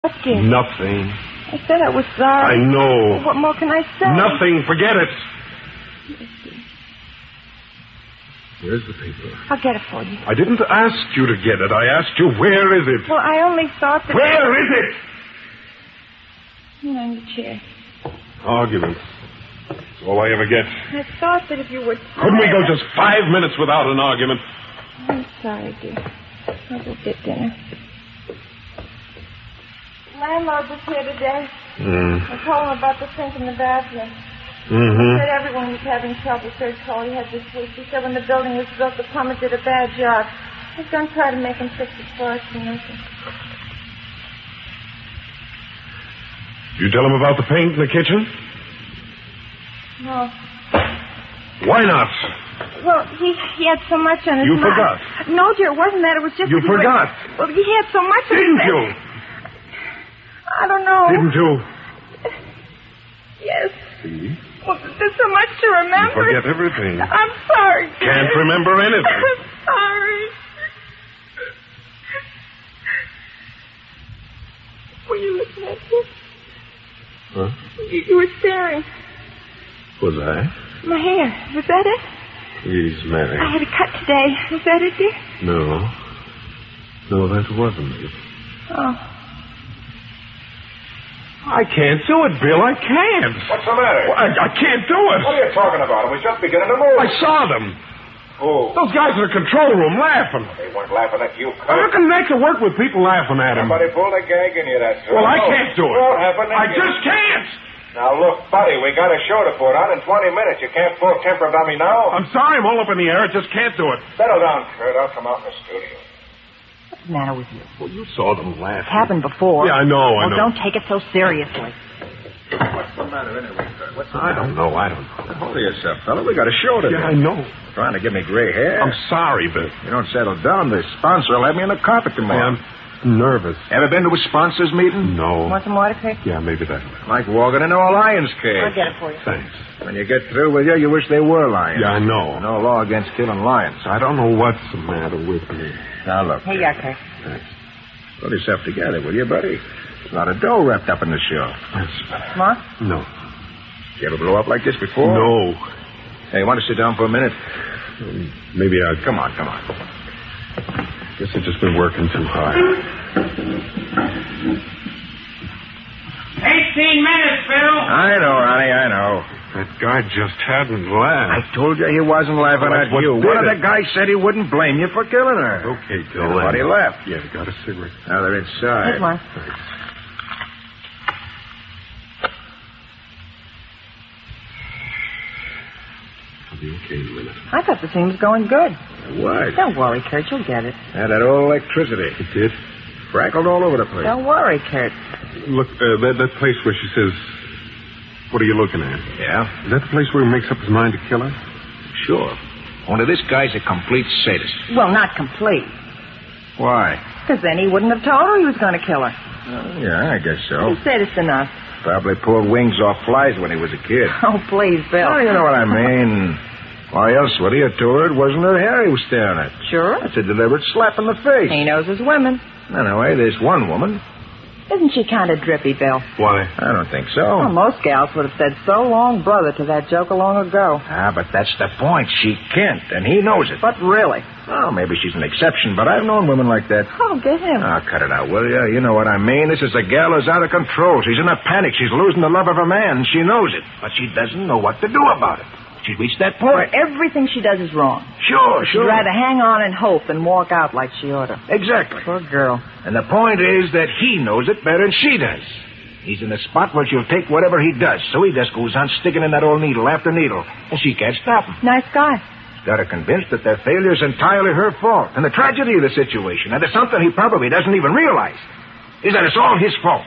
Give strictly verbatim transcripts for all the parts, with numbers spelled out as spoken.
What did? Nothing. I said I was sorry. I know. What more can I say? Nothing. Forget it. Where's the paper? I'll get it for you. I didn't ask you to get it. I asked you, where is it? Well, I only thought that... Where is it? Here on the chair. Arguments. That's all I ever get. I thought that if you would... Couldn't we go just five minutes without an argument? I'm sorry, dear. I'll go get dinner. Landlord was here today. Mm. I told him about the sink in the bathroom. Mm-hmm. He said everyone was having trouble. Third call he had this week. He said when the building was built, the plumber did a bad job. He's going to try to make him fix it for us and nothing. You tell him about the paint in the kitchen? No. Why not? Well, he he had so much on his You mind. forgot. No, dear, it wasn't that. It was just... You that he forgot. Was, well, he had so much on Didn't his you? I don't know. Didn't you? Yes. See? Well, there's so much to remember. You forget everything. I'm sorry. Can't remember anything. I'm sorry. Were you looking at this? Huh? You, you were staring. Was I? My hair. Was that it? He's married. I had a cut today. Was that it, dear? No. No, that wasn't it. Oh. I can't do it, Bill. I can't. What's the matter? Well, I, I can't do it. What are you talking about? It was just beginning to move. I saw them. Who? Those guys in the control room laughing. They weren't laughing at you, How Kurt. can Nectar work with people laughing at him? Somebody pulled a gag in you, that's Well, all. I No. can't do it. Won't happen. I just can't. Now, look, buddy, we got a show to put on in twenty minutes. You can't pull temper about me now. I'm sorry I'm all up in the air. I just can't do it. Settle down, Kurt. I'll come out in the studio. What's the matter with you? Well, you saw them laughing. It's happened before. Yeah, I know, I well, know. don't take it so seriously. What's the matter anyway, Kurt? What's the I don't know. I don't know. Hold yourself, fella. We got a show today. Yeah, I know. Trying to give me gray hair? I'm sorry, but You don't settle down, the sponsor will have me in the carpet tomorrow. I'm nervous. Ever been to a sponsors meeting? No. Want some water, Craig? Yeah, maybe that. Like walking into a lion's cage. I'll get it for you. Thanks. When you get through with you, you wish they were lions. Yeah, I know. No law against killing lions. I don't know what's the matter with me. Now, look. Here you are, Craig. Thanks. Pull yourself together, will you, buddy? There's a lot of dough wrapped up in the show. That's More? No. You ever blow up like this before? No. Hey, you want to sit down for a minute? Maybe I... Come on, come on. Guess I've just been working too hard. Eighteen minutes, Bill. I know, Ronnie, I know. That guy just hadn't laughed. I told you he wasn't laughing Well, at that's what you. did One of it. the guys said he wouldn't blame you for killing her. Okay, Bill. Everybody then. left. Yeah, got a cigarette. Now they're inside. Here's one. Thanks. I'll be okay in a minute. I thought the scene was going good. What? Don't worry, Kurt. You'll get it. Had that old electricity. It did? Crackled all over the place. Don't worry, Kurt. Look, uh, that, that place where she says, what are you looking at? Yeah? Is that the place where he makes up his mind to kill her? Sure. Only this guy's a complete sadist. Well, not complete. Why? Because then he wouldn't have told her he was going to kill her. Uh, yeah, I guess so. He said it's enough. Probably pulled wings off flies when he was a kid. Oh, please, Bill. Oh, you know what I mean. Why else would he have told her it wasn't her hair he was staring at? Sure. That's a deliberate slap in the face. He knows his women. Anyway, there's one woman. Isn't she kind of drippy, Bill? Why? I don't think so. Well, most gals would have said so long, brother, to that joker long ago. Ah, but that's the point. She can't, and he knows it. But really? Oh, maybe she's an exception, but I've known women like that. Oh, get him. Ah, cut it out, will you? You know what I mean. This is a gal who's out of control. She's in a panic. She's losing the love of her man, and she knows it. But she doesn't know what to do about it. She's reached that Where point. everything she does is wrong. Sure, She'd sure. rather hang on and hope than walk out like she ought to. Exactly. Poor girl. And the point is that he knows it better than she does. He's in a spot where she'll take whatever he does, so he just goes on sticking in that old needle after needle, and she can't stop him. Nice guy. She's got her convinced that their failure's entirely her fault, and the tragedy of the situation, and it's something he probably doesn't even realize, is that it's all his fault.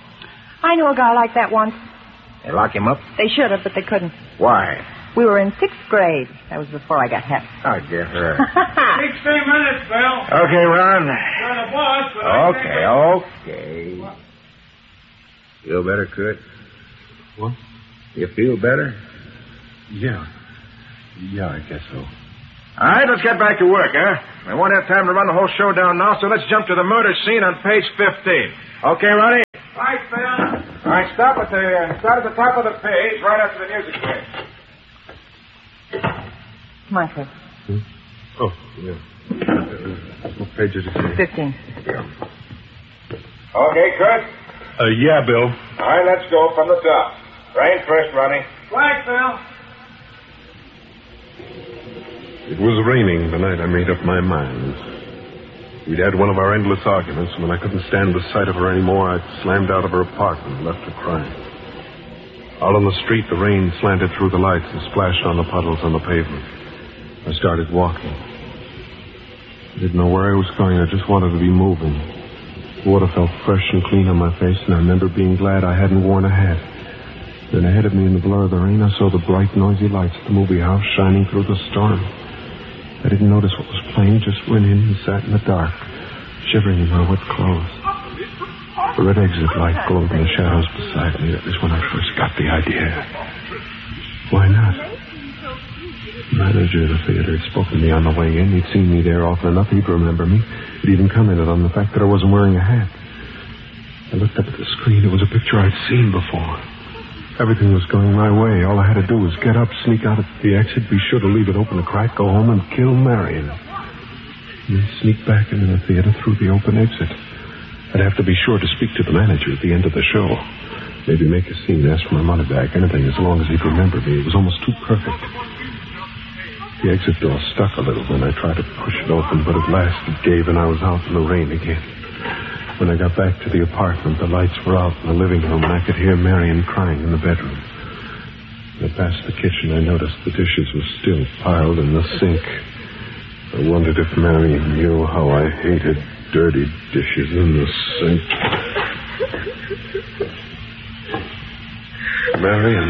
I knew a guy like that once. They lock him up? They should have, but they couldn't. Why? We were in sixth grade. That was before I got hep. I get her. Sixteen minutes, Bill. Okay, Ron. You're the boss, but I Okay, think... okay. Feel better, Kurt? What? You feel better? Yeah. Yeah, I guess so. All right, let's get back to work, huh? We won't have time to run the whole show down now, so let's jump to the murder scene on page fifteen. Okay, Ronnie? Right, Bill. All right, stop at the, uh, start at the top of the page, right after the music plays. Michael. Hmm? Oh, yeah. Uh, what page is it? Fifteen. Okay, Kurt? Uh, yeah, Bill. All right, let's go from the top. Rain first, Ronnie. Right, Bill. It was raining the night I made up my mind. We'd had one of our endless arguments, and when I couldn't stand the sight of her anymore, I slammed out of her apartment and left her crying. Out on the street, the rain slanted through the lights and splashed on the puddles on the pavement. I started walking. I didn't know where I was going. I just wanted to be moving. The water felt fresh and clean on my face, and I remember being glad I hadn't worn a hat. Then ahead of me in the blur of the rain, I saw the bright, noisy lights of the movie house shining through the storm. I didn't notice what was playing, just went in and sat in the dark, shivering in my wet clothes. The red exit light glowed in the shadows beside me. That was when I first got the idea. Why not? The manager of the theater had spoken to me on the way in. He'd seen me there often enough. He'd remember me. He'd even commented on the fact that I wasn't wearing a hat. I looked up at the screen. It was a picture I'd seen before. Everything was going my way. All I had to do was get up, sneak out at the exit, be sure to leave it open a crack, go home and kill Marion. And then sneak back into the theater through the open exit. I'd have to be sure to speak to the manager at the end of the show. Maybe make a scene, ask for my money back, anything as long as he'd remember me. It was almost too perfect. The exit door stuck a little when I tried to push it open, but at last it gave and I was out in the rain again. When I got back to the apartment, the lights were out in the living room, and I could hear Marion crying in the bedroom. When I passed the kitchen, I noticed the dishes were still piled in the sink. I wondered if Marion knew how I hated dirty dishes in the sink. Marion.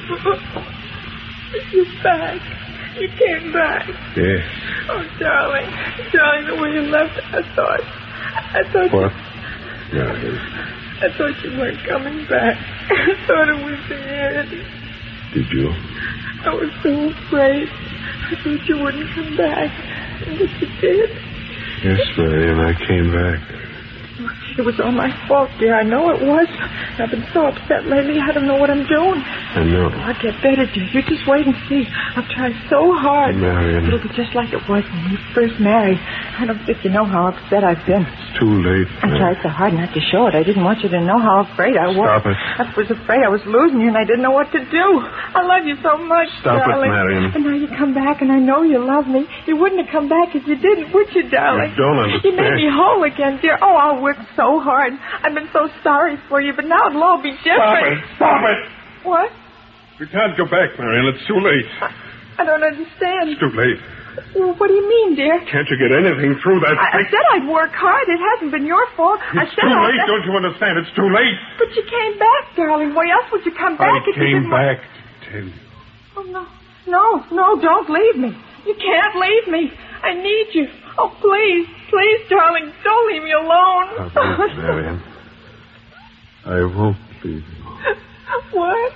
You're back. You came back. Yes. Oh, darling. Darling, the way you left, I thought... I thought... What? Marion. I thought you weren't coming back. I thought it was the end. Did you? I was so afraid. I thought you wouldn't come back. But you did. Yes, Marion, I came back. It was all my fault, dear. I know it was. I've been so upset lately, I don't know what I'm doing. I know. I'll get better, dear. You just wait and see. I've tried so hard. Marion. It'll be just like it was when we first married. I don't think you know how upset I've been. It's too late. I tried so hard not to show it. I didn't want you to know how afraid I was. Stop it. I was afraid I was losing you, and I didn't know what to do. I love you so much, Stop darling. it, Marion. And now you come back, and I know you love me. You wouldn't have come back if you didn't, would you, darling? You don't understand. You made me whole again, dear. Oh, I worked so hard. I've been so sorry for you, but now it'll all be Stop different. it. Stop it. What? We can't go back, Marion. It's too late. I, I don't understand. It's too late. Well, what do you mean, dear? Can't you get anything through that I, I thick... said I'd work hard. It hasn't been your fault. I It's said too I- late. Don't you understand? It's too late. But you came back, darling. Why else would you come back I if you came didn't back to tell you. Oh, no. No, no, don't leave me. You can't leave me. I need you. Oh, please, please, darling, don't leave me alone. I won't, Marion. I won't leave you. What?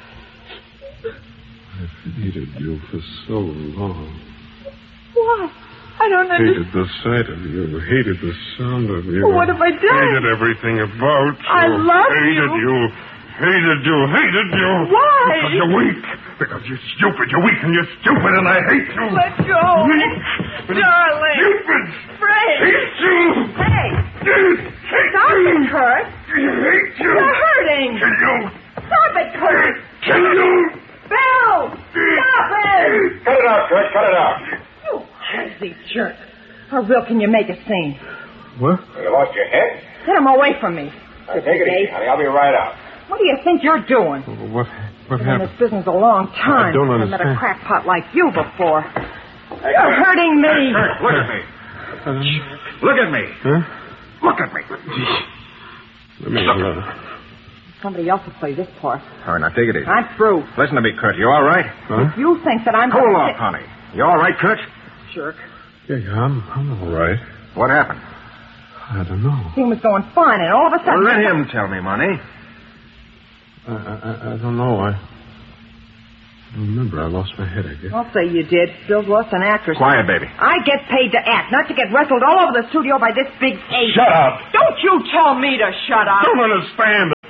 I've hated you for so long. What? I don't understand. Hated the sight of you. Hated the sound of you. What have I done? Hated everything about you. I love hated you. you. Hated you. Hated you. Why? Because you're weak. Because you're stupid. You're weak and you're stupid and I hate you. Let go. Weak. Darling. Stupid. Frank. Hate you. Hey. Hate Stop you. it, Kurt. Hate you. You're hurting. Kill you. Stop it, Kurt. Kill you. Bill. Stop it. Cut it out, Kurt. Cut it out. You crazy jerk. Or Will, can you make a scene? What? You lost your head? Get him away from me. Now, take it easy, honey. I'll be right out. What do you think you're doing? What? What Been in happened? this business a long time. I don't I've met a understand. crackpot like you before. You're hurting me. Kurt, look at me. Look at me. Huh? Look at me. Let me, uh, Somebody else will play this part. All right, now take it easy. I'm through. Listen to me, Kurt. You all right? huh? You think that I'm Cool gonna off, sit- honey. You all right, Kurt? Jerk. Yeah, yeah, I'm, I'm all right. What happened? I don't know. Thing was going fine, and all of a Well, sudden... let him tell me, money. I, I, I don't know. I, I don't remember. I lost my head, I guess. I'll say you did. Bill's lost an actress. Quiet, baby. I get paid to act, not to get wrestled all over the studio by this big ape. Shut up! Don't you tell me to shut up. Don't understand.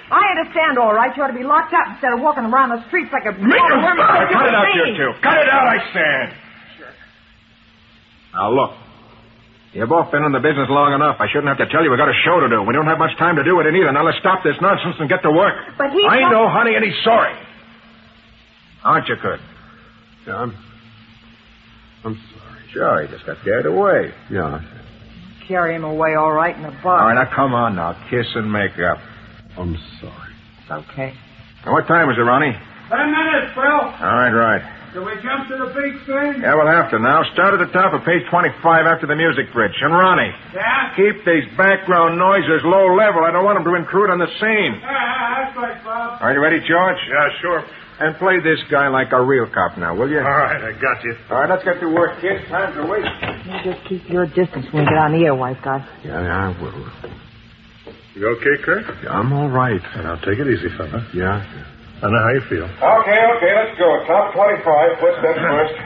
I understand, all right. You ought to be locked up instead of walking around the streets like a... Make him stop! Cut it out, you two. Cut it out, I said. Sure. Now, look. You've both been in the business long enough. I shouldn't have to tell you we've got a show to do. We don't have much time to do it in either. Now, let's stop this nonsense and get to work. But he... I know, honey, and he's sorry. Aren't you, Kurt? Yeah, I'm... I'm sorry. Sure, he just got carried away. Yeah. Carry him away all right in a box. All right, now, come on now. Kiss and make up. I'm sorry. Okay. Now, what time is it, Ronnie? Ten minutes, Bill. All right, right. Shall we jump to the big screen? Yeah, we'll have to now. Start at the top of page twenty-five after the music bridge. And Ronnie, Yeah? keep these background noises low level. I don't want them to intrude on the scene. Ah, that's right, Bob. Are you ready, George? Yeah, sure. And play this guy like a real cop now, will you? All right, I got you. All right, let's get to work, kids. Time to wait. You just keep your distance when you get on the air, white guy. Yeah, yeah, I will. You okay, Kurt? Yeah, I'm all right. Now, take it easy, fella. Yeah. I know how you feel. Okay, okay, let's go. Top twenty-five. Footsteps first.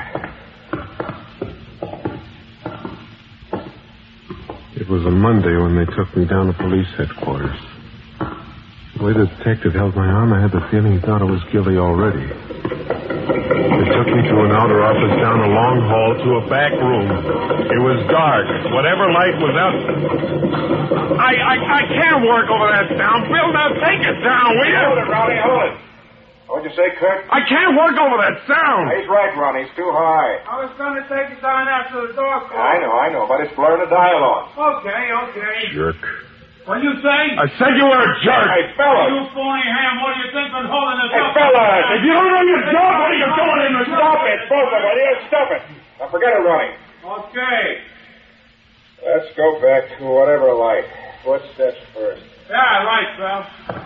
It was a Monday when they took me down to police headquarters. The way the detective held my arm, I had the feeling he thought I was guilty already. They took me to an outer office down a long hall to a back room. It was dark. Whatever light was out... I, I, I can't work over that sound. Bill, now take it down, will you? Hold it, Ronnie, hold it. What'd you say, Kurt? I can't work over that sound. He's right, Ronnie. It's too high. I was going to take it down after the door closed. I know, I know, but it's blurring the dialogue. Okay, okay. Jerk. What you say? I said you were a jerk. Hey, fellas. You phony ham, what do you think been holding us Hey, up? fellas. If you don't know your job, what are you doing in the... Stop it, both of you. Stop it. Now, forget it, Ronnie. Okay. Let's go back to whatever light. Footsteps first. Yeah, right, pal.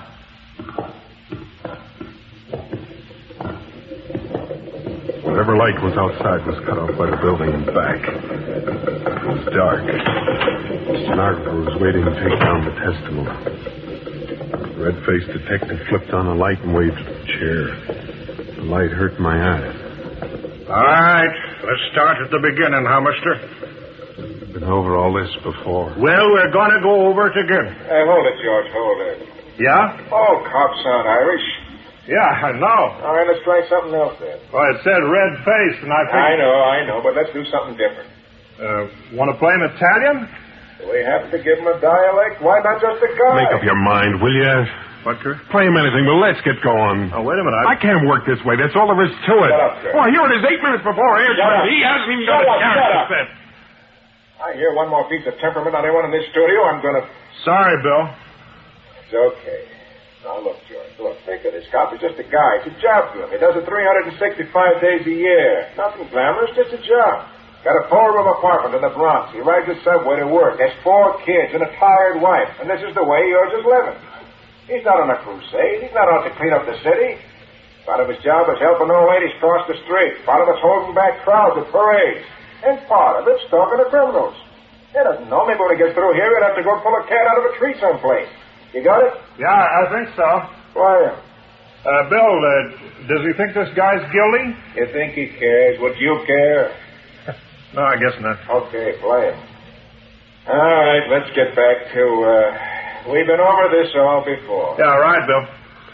Whatever light was outside was cut off by the building in back. It was dark. The stenographer was waiting to take down the testimony. The red-faced detective flipped on a light and waved at the chair. The light hurt my eyes. All right. Let's start at the beginning, huh, mister? I've been over all this before. Well, we're going to go over it again. Hey, hold it, George. Hold it. Yeah? All cops sound Irish. Yeah, I know. All right, let's try something else then. Well, it said red face, and I I figured... know, I know, but let's do something different. Uh, want to play an Italian? Do we have to give him a dialect? Why not just a guy? Make up your mind, will you? What, Kurt? Play him anything, but let's get going. Oh, wait a minute. I can't work this way. That's all there is to it. Shut up, Kurt. Well, here it is, eight minutes before air Shut time. up. He hasn't even Shut got a up, chance shut to up. set. I hear one more piece of temperament on anyone in this studio, I'm going to... Sorry, Bill. It's okay. Now, look, George, look, think of this. Cop is just a guy. It's a job for him. He does it three hundred sixty-five days a year. Nothing glamorous, just a job. Got a four-room apartment in the Bronx. He rides the subway to work. Has four kids and a tired wife. And this is the way yours is living. He's not on a crusade. He's not out to clean up the city. Part of his job is helping old ladies cross the street. Part of it's holding back crowds at parades. And part of it's talking to criminals. He doesn't know. Maybe when he gets through here, he'll have to go pull a cat out of a tree someplace. You got it? Yeah, I think so. Why? Uh, Bill, uh, does he think this guy's guilty? You think he cares? Would you care? No, I guess not. Okay, play him. All right, let's get back to, uh, we've been over this all before. Yeah, right, Bill.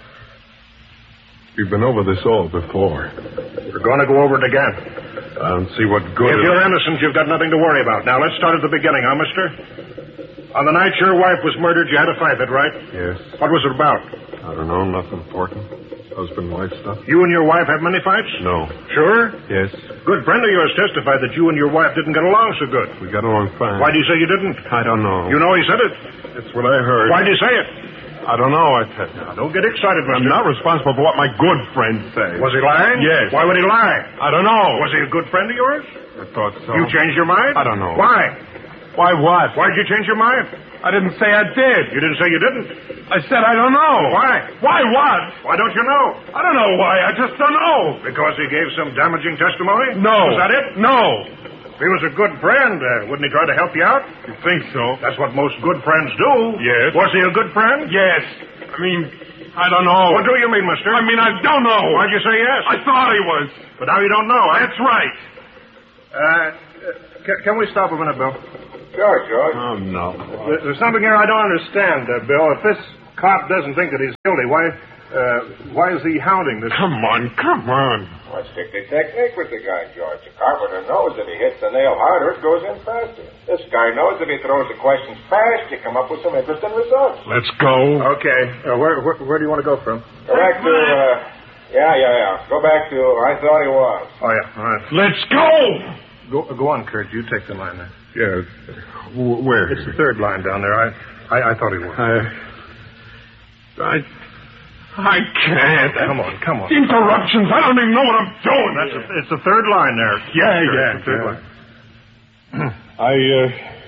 We've been over this all before. We're going to go over it again. I don't see what good... If it- you're innocent, you've got nothing to worry about. Now, let's start at the beginning, huh, mister? On the night your wife was murdered, you had a fight, that right? Yes. What was it about? I don't know, nothing important. Husband-wife stuff? You and your wife have many fights? No. Sure? Yes. Good friend of yours testified that you and your wife didn't get along so good. We got along fine. Why'd you say you didn't? I don't know. You know he said it. That's what I heard. Why'd you say it? I don't know, I tell you. Now, don't get excited, I'm mister. not responsible for what my good friends say. Was he lying? Yes. Why would he lie? I don't know. Was he a good friend of yours? I thought so. You changed your mind? I don't know. Why? Why what? Why'd you change your mind? I didn't say I did. You didn't say you didn't. I said I don't know. Why? Why what? Why don't you know? I don't know why. I just don't know. Because he gave some damaging testimony? No. Was that it? No. If he was a good friend, uh, wouldn't he try to help you out? You think so? That's what most good friends do. Yes. Was he a good friend? Yes. I mean, I don't know. What do you mean, mister? I mean, I don't know. Why'd you say yes? I thought he was. But now you don't know, huh? That's right. Uh, can, can we stop a minute, Bill? Sure, George. Oh, no. There- There's something here I don't understand, uh, Bill. If this cop doesn't think that he's guilty, why, uh, why is he hounding this? Come on, come on. Well, it's strictly technique with the guy, George. The carpenter knows if he hits the nail harder, it goes in faster. This guy knows if he throws the questions fast, you come up with some interesting results. Let's go. Okay. Uh, where, where, where do you want to go from? Go back to, uh... Yeah, yeah, yeah. Go back to I thought he was. Oh, yeah. All right. Let's go! Go, go on, Kurt. You take the line there. Yeah. W- where? It's the third line down there. I, I, I thought he was. I... I... I can't. Come on, come on. Interruptions. I don't even know what I'm doing. That's a, it's the third line there. Yeah, Sure, yeah, it's the third yeah. line. I, uh...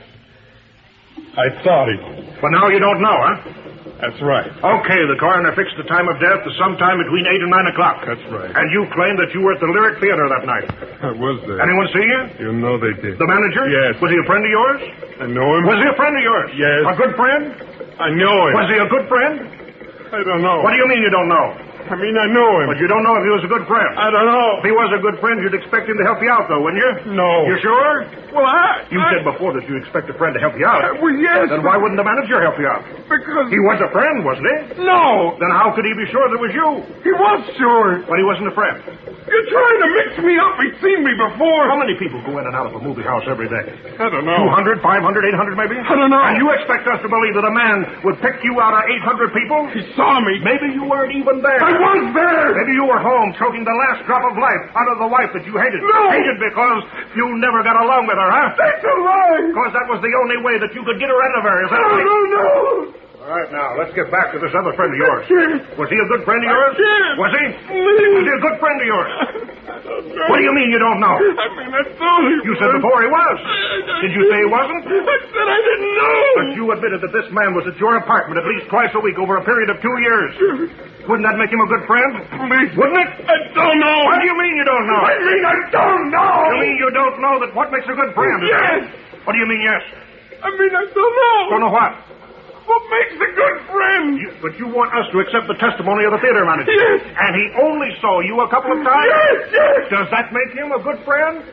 I thought he was. But now you don't know, huh? That's right. Okay, the coroner fixed the time of death to sometime between eight and nine o'clock. That's right. And you claim that you were at the Lyric Theater that night. I was there. Anyone see you? You know they did. The manager? Yes. Was he a friend of yours? I know him. Was he a friend of yours? Yes. A good friend? I know him. Was he a good friend? I don't know. What do you mean you don't know? I mean, I know him. But you don't know if he was a good friend. I don't know. If he was a good friend, you'd expect him to help you out, though, wouldn't you? No. You sure? Well, I... You I, said before that you expect a friend to help you out. Uh, well, yes. Then why wouldn't the manager help you out? Because... He was a friend, wasn't he? No. Then how could he be sure that it was you? He was sure. But he wasn't a friend. You're trying to mix me up. He's seen me before. How many people go in and out of a movie house every day? I don't know. two hundred, five hundred, eight hundred maybe? I don't know. And you expect us to believe that a man would pick you out of eight hundred people? He saw me. Maybe you weren't even there. I was there. Maybe you were home choking the last drop of life out of the wife that you hated. No. Hated because you never got along with her, huh? That's a lie. Because that was the only way that you could get her rid of her, is that No, right? no, no. All right, now, let's get back to this other friend of yours. can't. Was he a good friend of yours? can't. Was he? Please. Was he a good friend of yours? I don't know. What do you mean you don't know? I mean, I thought he You was. said before he was. Did you say he wasn't? I said I didn't know. But you admitted that this man was at your apartment at least twice a week over a period of two years. Wouldn't that make him a good friend? Please. Wouldn't it? I don't know. What do you mean you don't know? I mean, I don't know. You mean you don't know that what makes a good friend? is Yes. it? What do you mean, yes? I mean, I don't know. Don't know what? What makes a good friend? You, but you want us to accept the testimony of the theater manager. Yes. And he only saw you a couple of times? Yes, yes. Does that make him a good friend?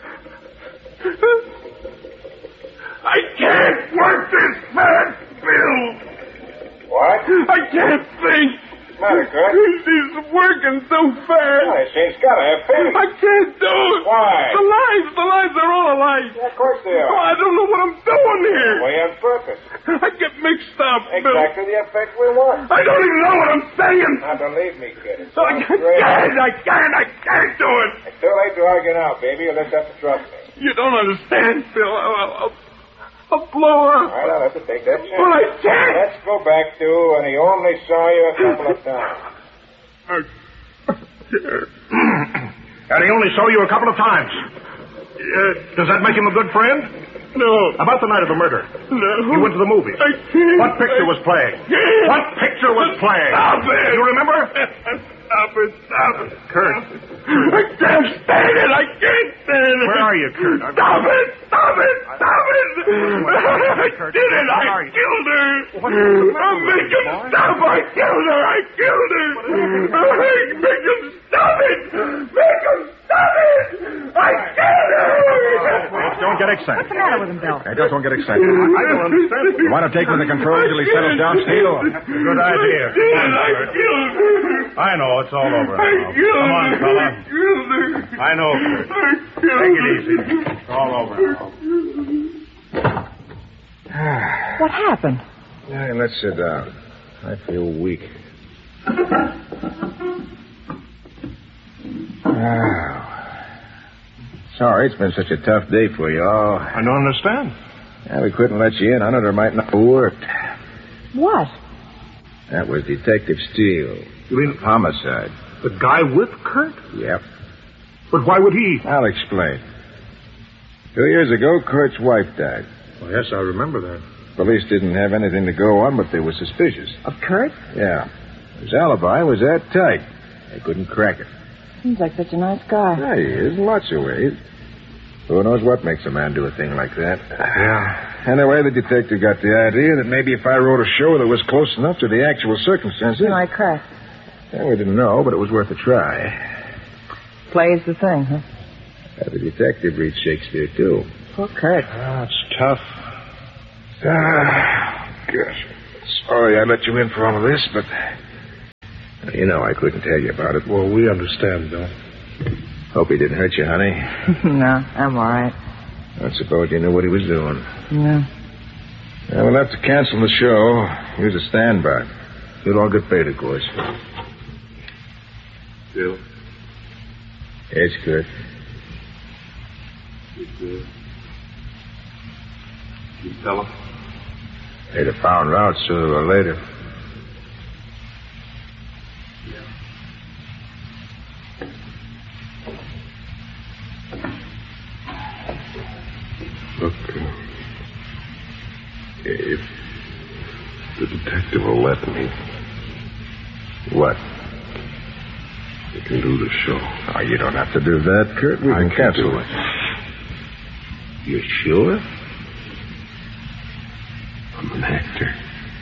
I can't work this fast, Bill. What? I can't think. What's the matter, Kurt? He's working so fast. Oh, she's got to have faith. I can't do it. Why? The lights, the lights are all alike. Yeah, of course they Oh, are. I don't know what I'm doing here. Way on purpose. I get mixed up, Bill. Exactly the effect we want. I don't even know what I'm saying. Now, believe me, kid. It's I all can't, great. I can't, I can't do it. It's too late to argue now, baby. You'll just have to trust me. You don't understand, Phil. I'll, I'll, I'll blow All up. right, I'll have to take that chance. Well, I can't. Let's go back to, and he only saw you a couple of times. I can't. And he only saw you a couple of times. Uh, does that make him a good friend? No. About the night of the murder. No. You went to the movie. I can't. What picture was playing? can't. What picture was playing? Stop it. You remember? Stop it, stop it. Kurt. I can't stand it. I can't stand it. Where are you, Kurt? I'm- Stop it. Stop it. Stop it. I Kurt, did it. where I are you? killed her. What is the matter I'll with make you, him boy? stop. I killed her. I killed her. I make him stop it. Make him stop it. I killed her. Don't get excited. What's the matter with him, Bill? Hey, just don't get excited. I don't understand. You want to take him in the controls till he settles down, Steele? That's a good idea. I did. I killed her. I know. It's all over I now. killed Come on, her. fella. I killed her. I know, Kurt. I killed Take it her. easy. It's all over now. What happened? Hey, let's sit down. I feel weak. Oh. Sorry, it's been such a tough day for you all. I don't understand. Yeah, we couldn't let you in on it or might not have worked. What? That was Detective Steele. You mean Homicide. the guy with Kurt? Yep. But why would he? I'll explain. Two years ago, Kurt's wife died. Well, yes, I remember that. Police didn't have anything to go on, but they were suspicious. Of Kurt? Yeah. His alibi was that tight. They couldn't crack it. Seems like such a nice guy. Yeah, he is in lots of ways. Who knows what makes a man do a thing like that? Yeah. Anyway, the detective got the idea that maybe if I wrote a show that was close enough to the actual circumstances... You like Kurt? Yeah, we didn't know, but it was worth a try. Plays the thing, huh? Uh, the detective reads Shakespeare, too. Poor Kurt. Ah, it's tough. Ah, gosh. sorry I let you in for all of this, but... You know I couldn't tell you about it. Well, we understand, Bill. Hope he didn't hurt you, honey. No, I'm all right. I suppose you knew what he was doing. No. Yeah, we'll have to cancel the show. Here's a standby. You'll all get paid, of course. Bill? Yes, Kurt. You, uh, you tell him? They'd have found out sooner or later. Look, uh, if the detective will let me, What? you can do the show. Oh, you don't have to do that, Kurt. We I can can cancel do it. You sure? I'm an actor.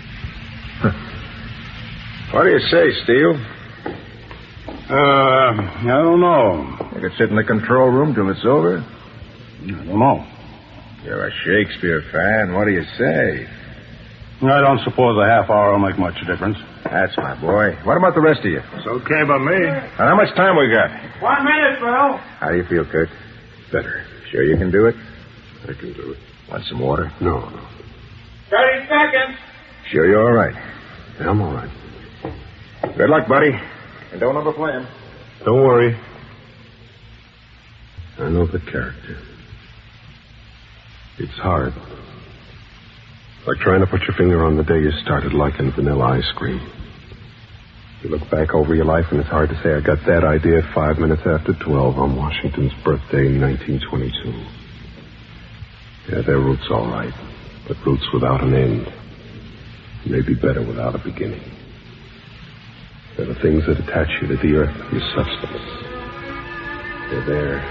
What do you say, Steele? Uh, I don't know. You could sit in the control room till it's over? I don't know. You're a Shakespeare fan. What do you say? I don't suppose a half hour will make much difference. That's my boy. What about the rest of you? It's okay by me. And how much time we got? One minute, Bill. How do you feel, Kurt? Better. Sure you can do it? I can do it. Want some water? No, no. Thirty seconds. Sure you're all right. Yeah, I'm all right. Good luck, buddy. And don't overplay him. Don't worry. I know the character. It's hard. Like trying to put your finger on the day you started liking vanilla ice cream. You look back over your life and it's hard to say I got that idea at five minutes after twelve on Washington's birthday in nineteen twenty-two. Yeah, their root's all right, but roots without an end may be better without a beginning. They're the things that attach you to the earth, your substance. They're there